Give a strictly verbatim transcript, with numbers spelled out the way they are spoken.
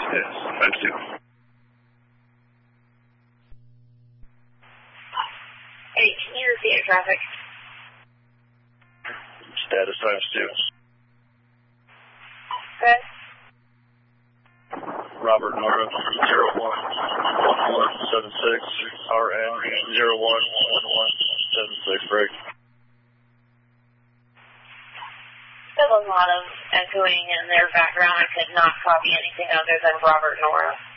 Yes, thank you. Hey, can you repeat your traffic? Status times two. Good. Robert Nora, zero one one one seven six, R N zero one one one seven six, break. There's a lot of echoing in their background. I could not copy anything other than Robert Nora.